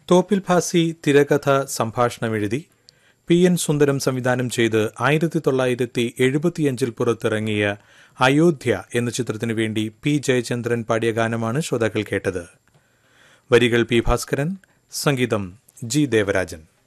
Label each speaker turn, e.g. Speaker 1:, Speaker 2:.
Speaker 1: Thoppil Bhasi തിരകഥ സംഭാഷണമെഴുതി PN സുന്ദരം സംവിധാനം ചെയ്ത് 1975 പുറത്തിറങ്ങിയ അയോധ്യ എന്ന ചിത്രത്തിനു വേണ്ടി P ജയചന്ദ്രൻ പാടിയ ഗാനമാണ് ശ്രോതാക്കൾ കേട്ടത്. വരികൾ P ഭാസ്കരൻ, സംഗീതം G ദേവരാജൻ.